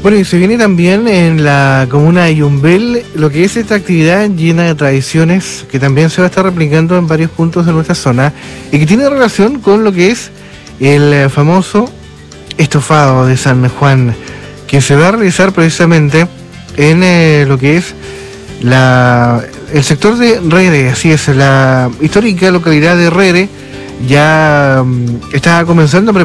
Bueno, y se viene también en la comuna de Yumbel lo que es esta actividad llena de tradiciones que también se va a estar replicando en varios puntos de nuestra zona y que tiene relación con lo que es el famoso estofado de San Juan, que se va a realizar precisamente en lo que es el sector de Rere. Así es, la histórica localidad de Rere ya está comenzando a